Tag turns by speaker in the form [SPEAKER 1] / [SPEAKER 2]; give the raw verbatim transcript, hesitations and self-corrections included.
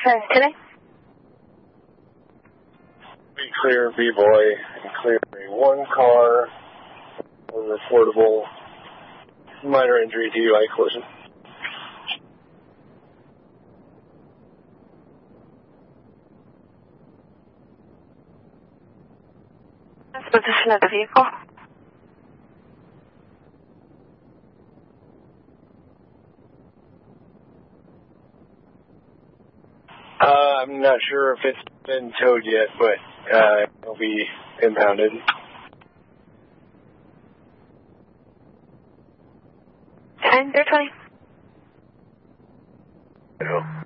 [SPEAKER 1] for today?
[SPEAKER 2] Be clear, B-Boy, and clear a one car, or reportable minor injury D U I collision.
[SPEAKER 1] Position of the vehicle?
[SPEAKER 2] Uh, I'm not sure if it's been towed yet, but uh, it'll be impounded.
[SPEAKER 1] ten through twenty.
[SPEAKER 2] Yeah.